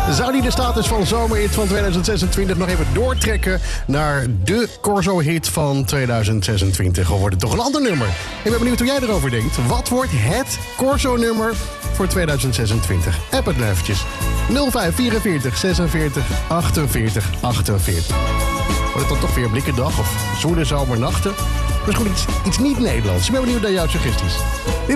Zou die de status van zomerhit van 2026 nog even doortrekken naar de Corso-hit van 2026? Of wordt het toch een ander nummer? Ik ben benieuwd hoe jij erover denkt. Wat wordt het Corso-nummer voor 2026? App het nou eventjes. 0544 46 48 48. Wordt het dan toch weer blikkendag of zoele zomernachten? Dat is goed iets niet Nederlands. Ik ben benieuwd naar jouw suggesties.